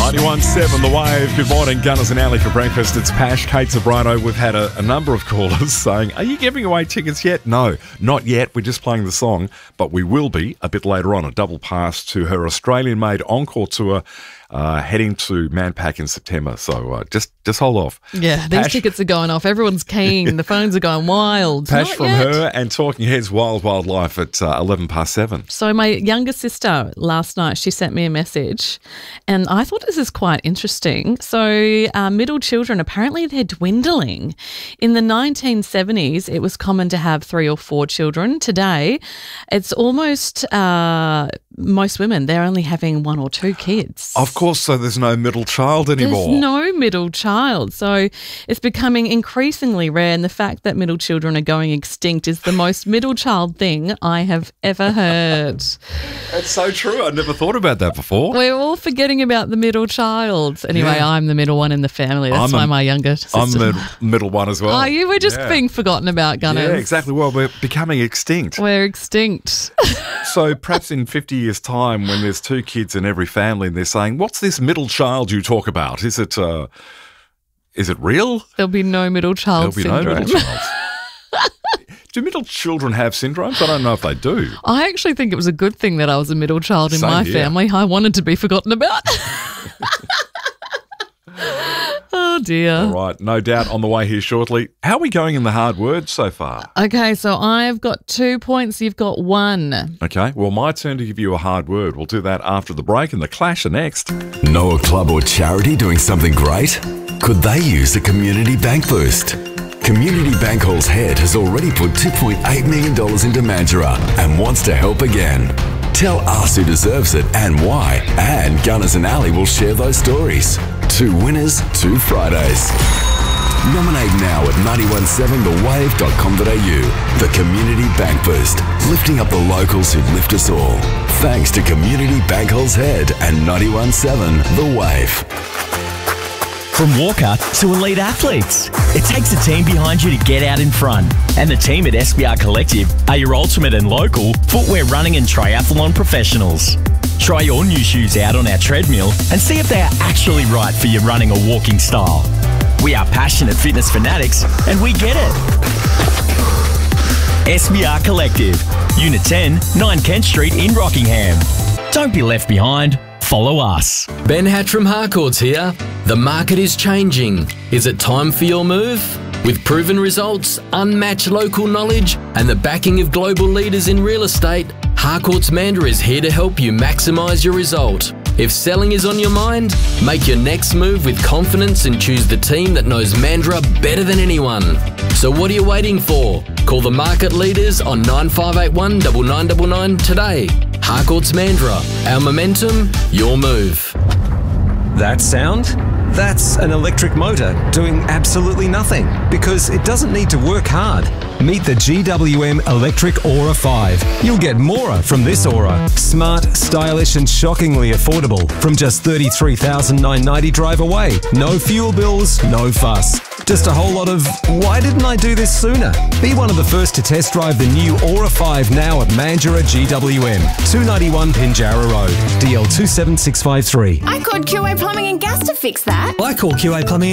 91.7 The Wave. Good morning, Gunners and Alley for breakfast. It's Pash, Kate Sobrano. We've had a number of callers saying, are you giving away tickets yet? No, not yet. We're just playing the song, but we will be a bit later on. A double pass to her Australian-made encore tour heading to Manpack in September. So just hold off. Yeah, these tickets are going off. Everyone's keen. The phones are going wild. Pash from her and Talking Heads Wild Life at 7:11. So my younger sister last night, she sent me a message and I thought this is quite interesting. So middle children, apparently they're dwindling. In the 1970s, it was common to have 3 or 4 children. Today, it's almost most women, they're only having 1 or 2 kids. Of course, so there's no middle child anymore. There's no middle child. So it's becoming increasingly rare, and the fact that middle children are going extinct is the most middle child thing I have ever heard. That's so true. I never thought about that before. We're all forgetting about the middle child. Anyway, Yeah. I'm the middle one in the family. That's why my younger sister. I'm the middle one as well. Are you? We're just being forgotten about, Gunners. Yeah, exactly. Well, we're becoming extinct. We're extinct. So perhaps in 50 years' time, when there's 2 kids in every family and they're saying, what's this middle child you talk about? Is it real? There'll be no middle child syndrome. There'll be no middle child. Do middle children have syndromes? I don't know if they do. I actually think it was a good thing that I was a middle child in my family. I wanted to be forgotten about. Oh, dear. All right. No doubt on the way here shortly. How are we going in the hard words so far? Okay, so I've got 2 points. You've got 1. Okay. Well, my turn to give you a hard word. We'll do that after the break, and the Clash are next. Know a club or charity doing something great? Could they use a community bank boost? Community Bank Hall's head has already put $2.8 million into Mandurah and wants to help again. Tell us who deserves it and why, and Gunners and Alley will share those stories. 2 winners, 2 Fridays. Nominate now at 917thewave.com.au. The Community Bank Boost, lifting up the locals who lift us all. Thanks to Community Bank Hall's head and 917 The Wave. From Walker to elite athletes, it takes a team behind you to get out in front. And the team at SBR Collective are your ultimate and local footwear running and triathlon professionals. Try your new shoes out on our treadmill and see if they are actually right for your running or walking style. We are passionate fitness fanatics and we get it. SBR Collective, Unit 10, 9 Kent Street in Rockingham. Don't be left behind. Follow us. Ben Hatch from Harcourts here. The market is changing. Is it time for your move? With proven results, unmatched local knowledge, and the backing of global leaders in real estate, Harcourts Mandurah is here to help you maximise your result. If selling is on your mind, make your next move with confidence and choose the team that knows Mandurah better than anyone. So what are you waiting for? Call the market leaders on 9581 9999 today. Harcourts Mandurah, our momentum, your move. That sound? That's an electric motor doing absolutely nothing because it doesn't need to work hard. Meet the GWM Electric Aura 5. You'll get more from this Aura. Smart, stylish and shockingly affordable from just $33,990 drive away. No fuel bills, no fuss. Just a whole lot of, why didn't I do this sooner? Be one of the first to test drive the new Aura 5 now at Mandurah GWM, 291 Pinjarra Road, DL 27653. I called QA Plumbing and Gas to fix that. I called QA Plumbing